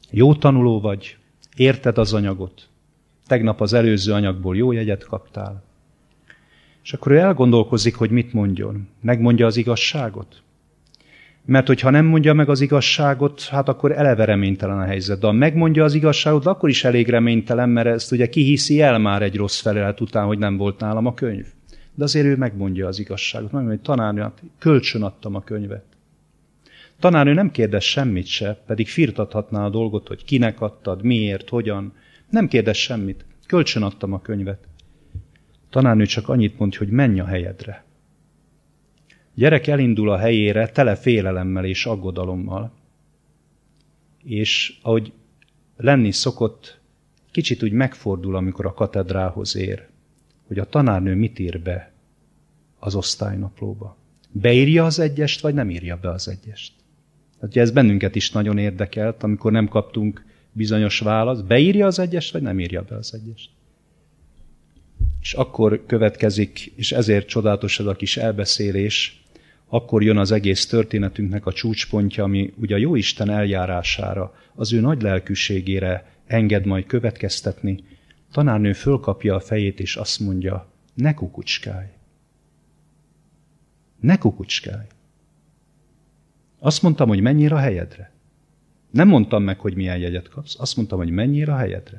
Jó tanuló vagy, érted az anyagot, tegnap az előző anyagból jó jegyet kaptál. És akkor ő elgondolkozik, hogy mit mondjon. Megmondja az igazságot? Mert hogyha nem mondja meg az igazságot, hát akkor eleve reménytelen a helyzet. De ha megmondja az igazságot, akkor is elég reménytelen, mert ezt ugye kihiszi el már egy rossz felelet után, hogy nem volt nálam a könyv. De azért ő megmondja az igazságot. Megmondja, hogy tanárnő, hát kölcsön adtam a könyvet. Tanárnő nem kérdez semmit se, pedig firtathatná a dolgot, hogy kinek adtad, miért, hogyan. Nem kérdez semmit. Kölcsön adtam a könyvet. Tanárnő csak annyit mond, hogy menj a helyedre. Gyerek elindul a helyére tele félelemmel és aggodalommal. És ahogy lenni szokott, kicsit úgy megfordul, amikor a katedrához ér, hogy a tanárnő mit ír be az osztálynaplóba. Beírja az egyest, vagy nem írja be az egyest? Hát ez bennünket is nagyon érdekelt, amikor nem kaptunk bizonyos választ. Beírja az egyest, vagy nem írja be az egyest? És akkor következik, és ezért csodálatos ez a kis elbeszélés, akkor jön az egész történetünknek a csúcspontja, ami ugye a Jóisten eljárására, az ő nagy lelkűségére enged majd következtetni. Tanárnő fölkapja a fejét, és azt mondja, ne kukucskálj. Ne kukucskálj. Azt mondtam, hogy menjél a helyedre. Nem mondtam meg, hogy milyen jegyet kapsz, azt mondtam, hogy menjél a helyedre.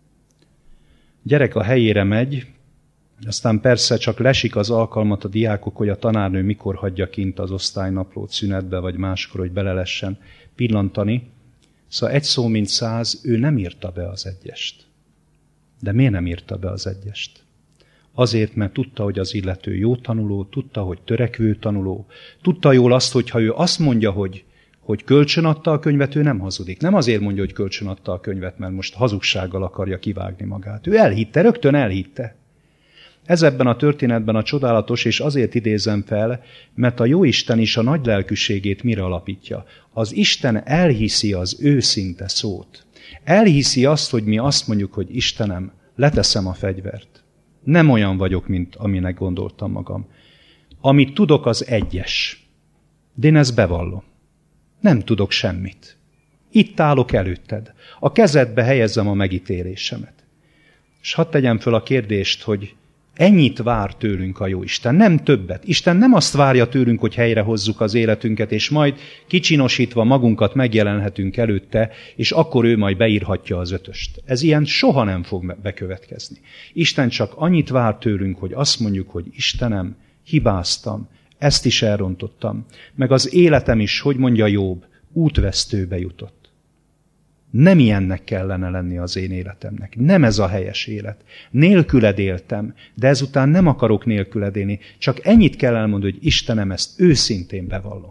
Gyerek a helyére megy, aztán persze csak lesik az alkalmat a diákok, hogy a tanárnő mikor hagyja kint az osztálynaplót szünetbe, vagy máskor, hogy bele lessen pillantani. Szóval egy szó mint száz, ő nem írta be az egyest. De miért nem írta be az egyest? Azért, mert tudta, hogy az illető jó tanuló, tudta, hogy törekvő tanuló, tudta jól azt, hogy ha ő azt mondja, hogy kölcsön adta a könyvet, ő nem hazudik. Nem azért mondja, hogy kölcsön adta a könyvet, mert most hazugsággal akarja kivágni magát. Ő elhitte, rögtön elhitte. Ez ebben a történetben a csodálatos, és azért idézem fel, mert a Jóisten is a nagy lelkűségét mire alapítja. Az Isten elhiszi az őszinte szót. Elhiszi azt, hogy mi azt mondjuk, hogy Istenem, leteszem a fegyvert. Nem olyan vagyok, mint aminek gondoltam magam. Amit tudok, az egyes. De én ezt bevallom. Nem tudok semmit. Itt állok előtted. A kezedbe helyezzem a megítélésemet. És hadd tegyem föl a kérdést, hogy ennyit vár tőlünk a Jóisten, nem többet. Isten nem azt várja tőlünk, hogy helyrehozzuk az életünket, és majd kicsinosítva magunkat megjelenhetünk előtte, és akkor ő majd beírhatja az 5-öst. Ez ilyen soha nem fog bekövetkezni. Isten csak annyit vár tőlünk, hogy azt mondjuk, hogy Istenem, hibáztam, ezt is elrontottam, meg az életem is, hogy mondja Jobb, útvesztőbe jutott. Nem ilyennek kellene lenni az én életemnek. Nem ez a helyes élet. Nélküled éltem, de ezután nem akarok nélküled élni. Csak ennyit kell elmondani, hogy Istenem, ezt őszintén bevallom.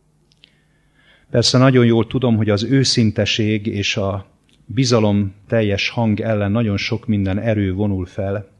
Persze nagyon jól tudom, hogy az őszinteség és a bizalom teljes hang ellen nagyon sok minden erő vonul fel,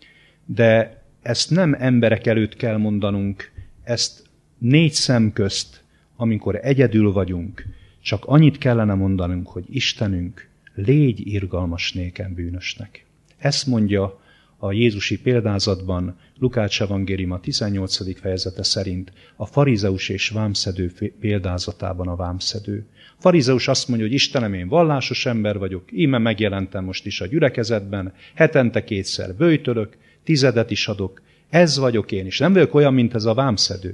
de ezt nem emberek előtt kell mondanunk, ezt 4 szem közt, amikor egyedül vagyunk, csak annyit kellene mondanunk, hogy Istenünk, légy irgalmas nékem bűnösnek. Ezt mondja a jézusi példázatban, Lukács evangéliuma 18. fejezete szerint a farizeus és vámszedő példázatában a vámszedő. A farizeus azt mondja, hogy Istenem, én vallásos ember vagyok, íme megjelentem most is a gyülekezetben, hetente 2-szer böjtölök, 10 is adok, ez vagyok én is. Nem vagyok olyan, mint ez a vámszedő.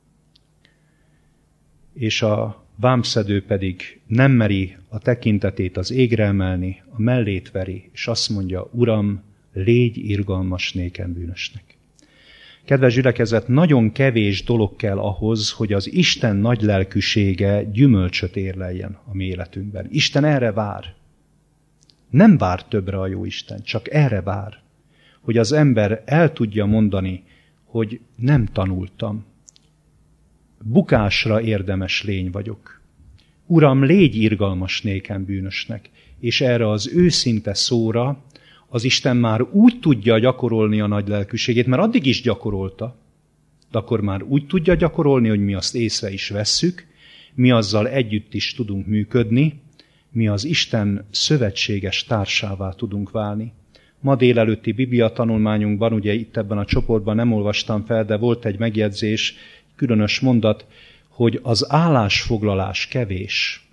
És a vámszedő pedig nem meri a tekintetét az égre emelni, a mellét veri, és azt mondja, Uram, légy irgalmas nékem bűnösnek. Kedves gyülekezet, nagyon kevés dolog kell ahhoz, hogy az Isten nagy lelkűsége gyümölcsöt érleljen a mi életünkben. Isten erre vár. Nem vár többre a jó Isten, csak erre vár, hogy az ember el tudja mondani, hogy nem tanultam. Bukásra érdemes lény vagyok. Uram, légy irgalmas nékem bűnösnek. És erre az őszinte szóra az Isten már úgy tudja gyakorolni a nagy lelkűségét, mert addig is gyakorolta, de akkor már úgy tudja gyakorolni, hogy mi azt észre is vesszük, mi azzal együtt is tudunk működni, mi az Isten szövetséges társává tudunk válni. Ma délelőtti Biblia tanulmányunkban, ugye itt ebben a csoportban nem olvastam fel, de volt egy megjegyzés, különös mondat, hogy az állásfoglalás kevés.